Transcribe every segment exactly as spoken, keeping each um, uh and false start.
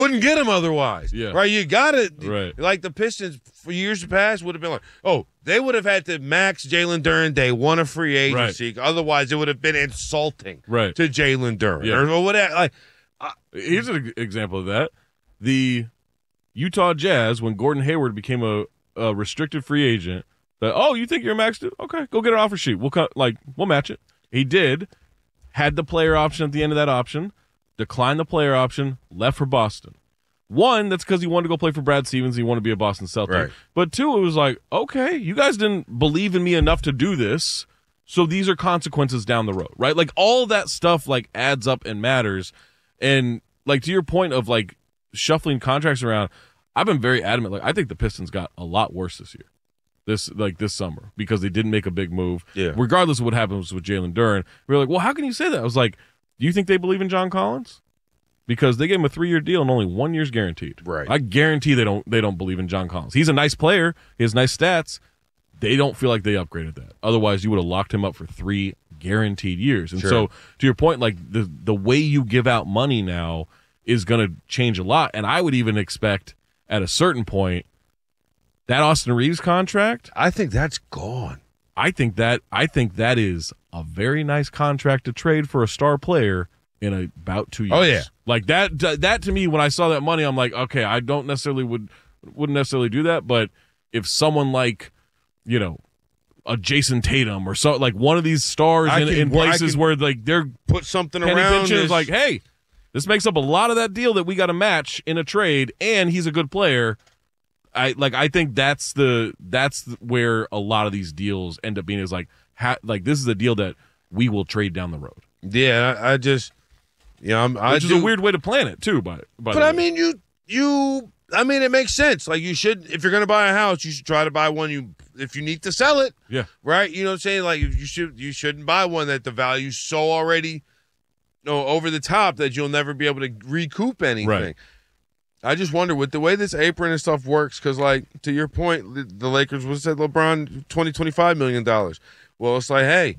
wouldn't get him otherwise. Yeah. Right? You got it. Right. Like the Pistons for years past would have been like, oh, they would have had to max Jalen Duren day one of free agency. Right. Otherwise, it would have been insulting right. to Jalen Duren yeah. or whatever. Like, I, here's an example of that: the Utah Jazz, when Gordon Hayward became a, a restricted free agent. That, oh, you think you're maxed out? Okay, go get an offer sheet. We'll cut, like we'll match it. He did, had the player option at the end of that option, declined the player option, left for Boston. One, that's because he wanted to go play for Brad Stevens. He wanted to be a Boston Celtic. Right. But two, it was like, okay, you guys didn't believe in me enough to do this, so these are consequences down the road, right? Like all that stuff like adds up and matters. And like to your point of like shuffling contracts around, I've been very adamant. Like I think the Pistons got a lot worse this year. This like this summer because they didn't make a big move. Yeah. Regardless of what happens with Jalen Duren, we were like, well, how can you say that? I was like, do you think they believe in John Collins? Because they gave him a three-year deal and only one year's guaranteed. Right. I guarantee they don't they don't believe in John Collins. He's a nice player. He has nice stats. They don't feel like they upgraded that. Otherwise, you would have locked him up for three guaranteed years. And sure. so, to your point, like the the way you give out money now is going to change a lot. And I would even expect at a certain point that Austin Reeves contract, I think that's gone. I think that I think that is a very nice contract to trade for a star player in a, about two years. Oh yeah, like that. That to me, when I saw that money, I'm like, okay, I don't necessarily would wouldn't necessarily do that, but if someone like, you know, a Jason Tatum or so, like one of these stars in, can, in places can where like they're put something penny around pinching this. is like, hey, this makes up a lot of that deal that we got to match in a trade, and he's a good player. I like. I think that's the that's where a lot of these deals end up being is like, ha, like this is a deal that we will trade down the road. Yeah, I, I just, you know, I'm, I which do, is a weird way to plan it too. By, by but I mean, you you, I mean, it makes sense. Like you should, if you're gonna buy a house, you should try to buy one you if you need to sell it. Yeah. Right. You know what I'm saying? Like you should you shouldn't buy one that the value's so already, you know, over the top that you'll never be able to recoup anything. Right. I just wonder with the way this apron and stuff works, because like to your point, the, the Lakers was said LeBron twenty, twenty-five million dollars. Well, it's like, hey,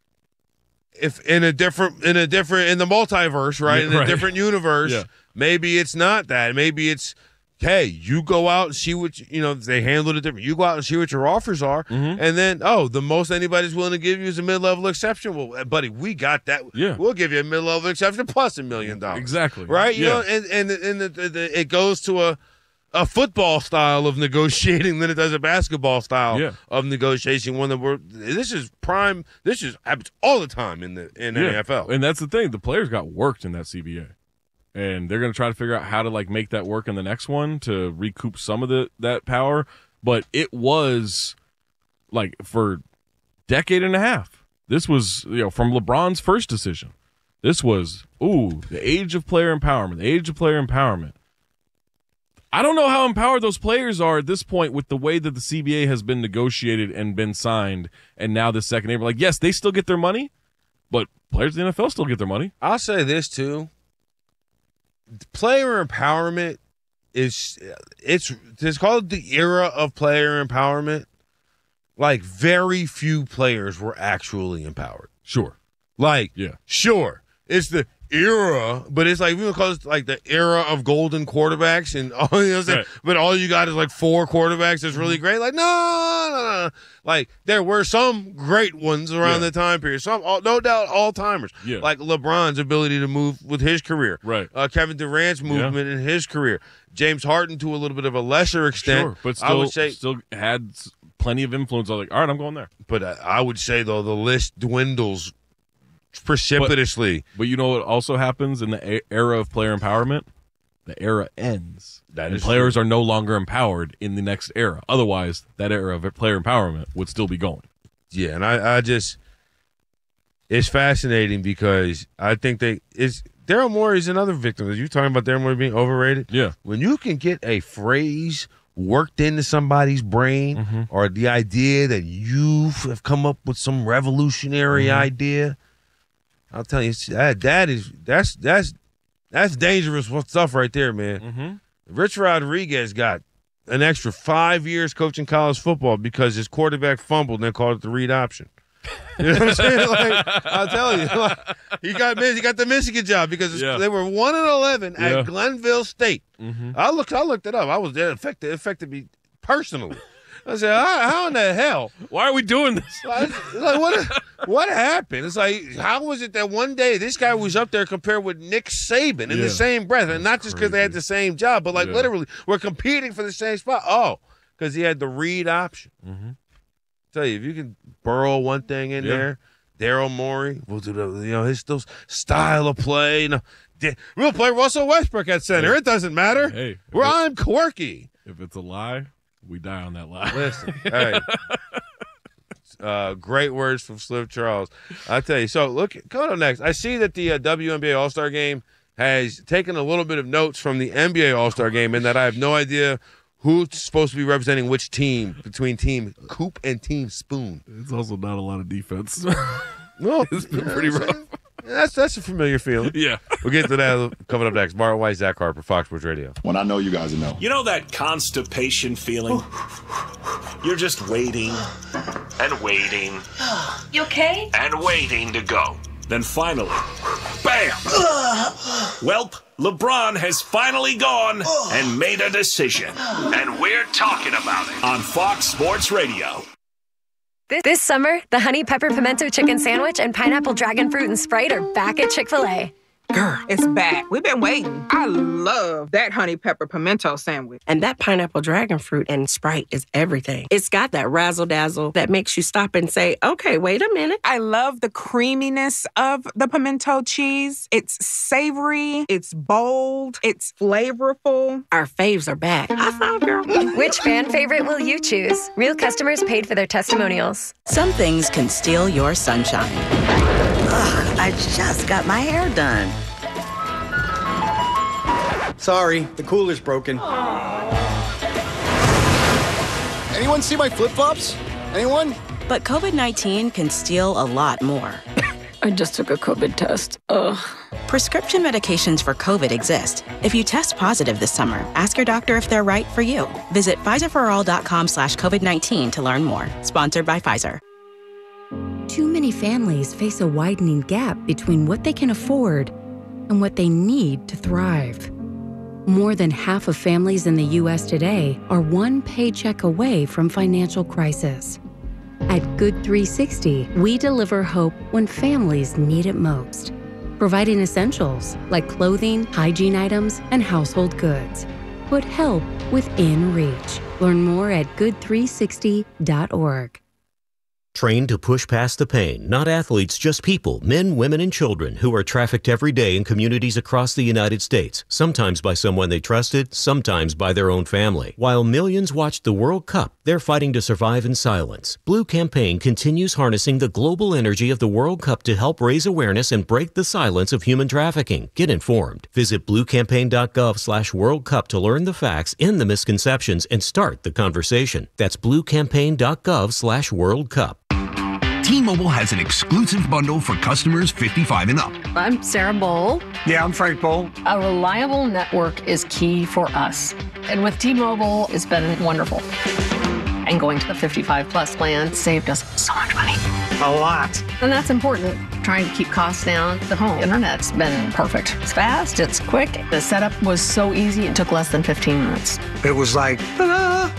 if in a different in a different in the multiverse, right, Yeah, in a right. different universe, Yeah. maybe it's not that. Maybe it's, hey, you go out and see what you, you know. They handle it different. You go out and see what your offers are, Mhm. and then oh, the most anybody's willing to give you is a mid-level exception. Well, buddy, we got that. Yeah. We'll give you a mid-level exception plus a million dollars. Exactly. Right. You Yeah. know, and and and the, the, the, it goes to a a football style of negotiating than it does a basketball style Yeah. of negotiating. One that we're this is prime. This is happens all the time in the in the Yeah. N F L. And that's the thing. The players got worked in that C B A. And they're going to try to figure out how to like make that work in the next one to recoup some of the that power. But it was like for decade and a half. This was, you know, from LeBron's first decision. This was, ooh, the age of player empowerment, the age of player empowerment. I don't know how empowered those players are at this point with the way that the C B A has been negotiated and been signed, and now the second April. Like, yes, they still get their money, but players in the N F L still get their money. I'll say this too. Player empowerment is it's it's called the era of player empowerment. Like very few players were actually empowered. Sure. Like, Yeah. sure, it's the era, but it's like we would call it like the era of golden quarterbacks, and all you know, what I'm saying? Right. But all you got is like four quarterbacks that's really great. Like, no, no, no, like there were some great ones around Yeah. the time period. Some, all, no doubt, all timers. Yeah. Like LeBron's ability to move with his career, Right. Uh, Kevin Durant's movement in his career, James Harden to a little bit of a lesser extent. Sure, but still, I would say, still had s- plenty of influence. I was like, all right, I'm going there. but I, I would say though the list dwindles precipitously. But you know what also happens in the e- era of player empowerment? The era ends. That and is players true. are no longer empowered in the next era. Otherwise, that era of player empowerment would still be going. Yeah, and I, I just it's fascinating because I think they is Daryl Morey is another victim. Are you talking about Daryl Morey being overrated? Yeah. When you can get a phrase worked into somebody's brain Mm-hmm. or the idea that you have come up with some revolutionary Mm-hmm. idea, I'll tell you that that is that's that's that's dangerous stuff right there, man. Mm-hmm. Rich Rodriguez got an extra five years coaching college football because his quarterback fumbled and they called it the read option. You know what I'm saying? Like, I'll tell you, like, he got he got the Michigan job because it's, Yeah. they were one and eleven Yeah. at Glenville State. Mm-hmm. I looked, I looked it up. I was there. It affected, it affected me personally. I said, how, how in the hell? Why are we doing this? Like, what, what happened? It's like, how was it that one day this guy was up there compared with Nick Saban in Yeah. the same breath, and not just because they had the same job, but like Yeah. literally, we're competing for the same spot. Oh, because he had the read option. Mm-hmm. Tell you, if you can burrow one thing in Yeah. there, Daryl Morey will do the, you know, his still style of play. You know, di- we'll play Russell Westbrook at center. Hey. It doesn't matter. Hey, if Where it- I'm quirky. If it's a lie, we die on that lie. Listen, hey, uh, great words from Slim Charles. I tell you. So look, coming up next, I see that the uh, W N B A All Star Game has taken a little bit of notes from the N B A All Star Game, and that I have no idea who's supposed to be representing which team between Team Coop and Team Spoon. It's also not a lot of defense. Well, It's been pretty rough. That's that's a familiar feeling. Yeah. We'll get to that coming up next. Martin White, Zach Harper, Fox Sports Radio. When I know you guys know. You know that constipation feeling? You're just waiting and waiting You okay? and waiting to go. Then finally, bam! Welp, LeBron has finally gone and made a decision. And we're talking about it on Fox Sports Radio. This, this summer, the Honey Pepper Pimento Chicken Sandwich and Pineapple Dragon Fruit and Sprite are back at Chick-fil-A. Girl, it's back. We've been waiting. I love that honey pepper pimento sandwich. And that pineapple dragon fruit and Sprite is everything. It's got that razzle-dazzle that makes you stop and say, okay, wait a minute. I love the creaminess of the pimento cheese. It's savory, it's bold, it's flavorful. Our faves are back. I found girl. Which fan favorite will you choose? Real customers paid for their testimonials. Some things can steal your sunshine. Ugh, I just got my hair done. Sorry, the cooler's broken. Anyone see my flip-flops? Anyone? But COVID nineteen can steal a lot more. I just took a COVID test. Ugh. Prescription medications for COVID exist. If you test positive this summer, ask your doctor if they're right for you. Visit Pfizerforall.com slash COVID-19 to learn more. Sponsored by Pfizer. Too many families face a widening gap between what they can afford and what they need to thrive. More than half of families in the U S today are one paycheck away from financial crisis. At Good three sixty, we deliver hope when families need it most, providing essentials like clothing, hygiene items, and household goods. Put help within reach. Learn more at good three sixty dot org. Trained to push past the pain, not athletes, just people, men, women, and children who are trafficked every day in communities across the United States, sometimes by someone they trusted, sometimes by their own family. While millions watched the World Cup, they're fighting to survive in silence. Blue Campaign continues harnessing the global energy of the World Cup to help raise awareness and break the silence of human trafficking. Get informed. Visit bluecampaign.gov slash World Cup to learn the facts, end the misconceptions, and start the conversation. That's bluecampaign.gov slash World Cup. T-Mobile has an exclusive bundle for customers fifty-five and up. I'm Sarah Bowl. Yeah, I'm Frank Bowl. A reliable network is key for us. And with T-Mobile, it's been wonderful. And going to the fifty-five plus plan saved us so much money. A lot. And that's important. Trying to keep costs down. The home internet's been perfect. It's fast, it's quick. The setup was so easy, it took less than fifteen minutes. It was like, ta-da!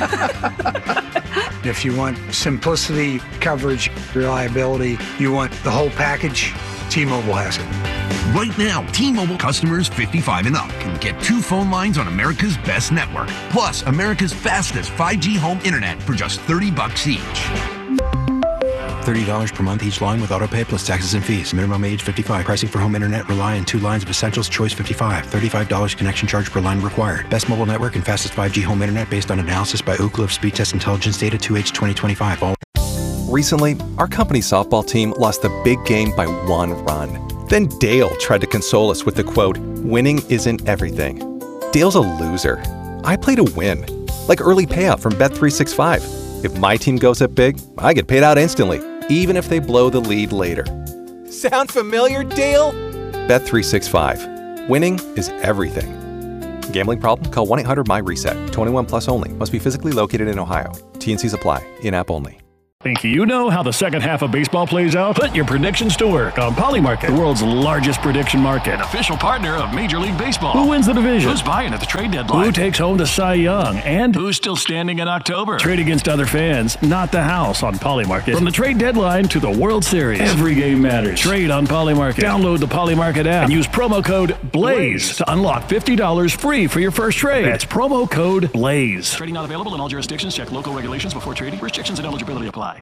If you want simplicity, coverage, reliability, you want the whole package, T-Mobile has it. Right now, T-Mobile customers fifty-five and up can get two phone lines on America's best network, plus America's fastest five G home internet for just thirty bucks each. thirty dollars per month each line with autopay plus taxes and fees. Minimum age fifty-five. Pricing for home internet rely on two lines of Essentials Choice fifty-five. thirty-five dollars connection charge per line required. Best mobile network and fastest five G home internet based on analysis by Ookla of Speed Test Intelligence data two H twenty twenty-five. All Recently, our company softball team lost the big game by one run. Then Dale tried to console us with the quote, "Winning isn't everything." Dale's a loser. I play to win. Like early payout from Bet three sixty-five. If my team goes up big, I get paid out instantly, even if they blow the lead later. Sound familiar, Dale? Bet three sixty-five. Winning is everything. Gambling problem? Call one eight hundred M Y RESET. twenty-one plus only. Must be physically located in Ohio. T N Cs apply. In-app only. Think you know how the second half of baseball plays out? Put your predictions to work on Polymarket, the world's largest prediction market. An official partner of Major League Baseball. Who wins the division? Who's buying at the trade deadline? Who takes home the Cy Young? And who's still standing in October? Trade against other fans, not the house on Polymarket. From the trade deadline to the World Series, every game matters. Trade on Polymarket. Download the Polymarket app and use promo code BLAZE to unlock fifty dollars free for your first trade. That's promo code BLAZE. Trading not available in all jurisdictions. Check local regulations before trading. Restrictions and eligibility apply.